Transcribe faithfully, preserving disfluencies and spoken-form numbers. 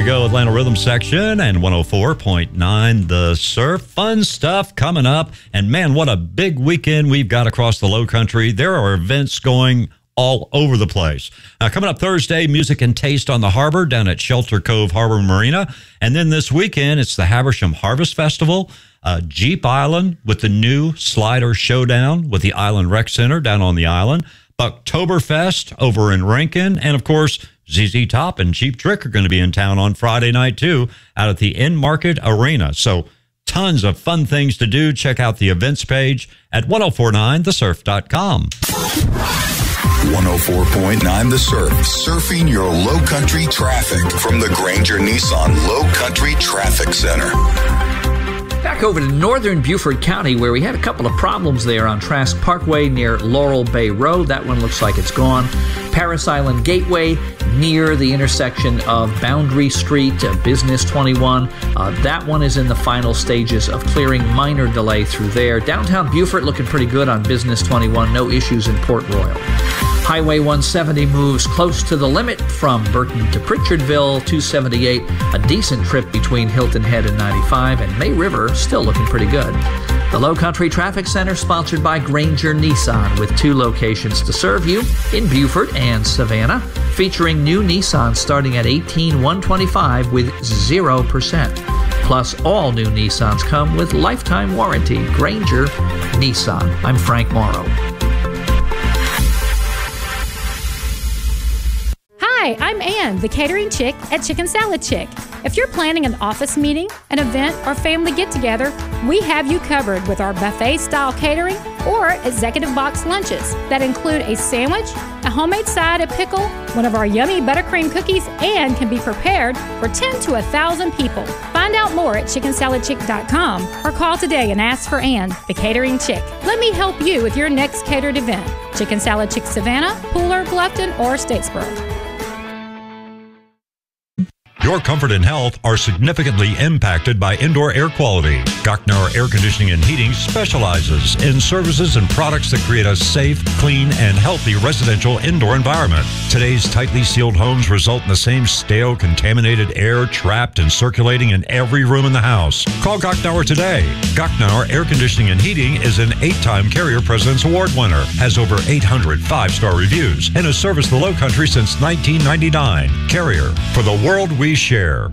we go, Atlanta Rhythm Section and one oh four point nine The Surf. Fun stuff coming up. And man, what a big weekend we've got across the Low Country. There are events going all over the place. Now, coming up Thursday, Music and Taste on the Harbor down at Shelter Cove Harbor Marina. And then this weekend, it's the Habersham Harvest Festival, uh, Jeep Island with the new Slider Showdown with the Island Rec Center down on the island, Bucktoberfest over in Rankin, and of course, Z Z Top and Cheap Trick are going to be in town on Friday night, too, out at the In Market Arena. So tons of fun things to do. Check out the events page at ten forty-nine the surf dot com. one oh four point nine The Surf, surfing your low country traffic from the Granger Nissan Low Country Traffic Center. Back over to northern Beaufort County, where we had a couple of problems there on Trask Parkway near Laurel Bay Road. That one looks like it's gone. Paris Island Gateway near the intersection of Boundary Street, uh, Business twenty-one. Uh, that one is in the final stages of clearing. Minor delay through there. Downtown Beaufort looking pretty good on Business twenty-one. No issues in Port Royal. Highway one seventy moves close to the limit from Burton to Pritchardville. two seventy-eight, a decent trip between Hilton Head and ninety-five, and May River still looking pretty good. The Low Country Traffic Center sponsored by Granger Nissan, with two locations to serve you in Beaufort and Savannah, featuring new Nissans starting at eighteen thousand one hundred twenty-five dollars with zero percent. Plus, all new Nissans come with lifetime warranty. Granger Nissan. I'm Frank Morrow. Hi, I'm Ann, the catering chick at Chicken Salad Chick. If you're planning an office meeting, an event, or family get-together, we have you covered with our buffet-style catering or executive box lunches that include a sandwich, a homemade side, a pickle, one of our yummy buttercream cookies, and can be prepared for ten to one thousand people. Find out more at chicken salad chick dot com or call today and ask for Ann, the catering chick. Let me help you with your next catered event. Chicken Salad Chick Savannah, Pooler, Bluffton, or Statesboro. Your comfort and health are significantly impacted by indoor air quality. Gachnar Air Conditioning and Heating specializes in services and products that create a safe, clean, and healthy residential indoor environment. Today's tightly sealed homes result in the same stale, contaminated air trapped and circulating in every room in the house. Call Gachnar today. Gachnar Air Conditioning and Heating is an eight-time Carrier President's Award winner, has over eight hundred five-star reviews, and has serviced the Low Country since nineteen ninety-nine. Carrier, for the world we share.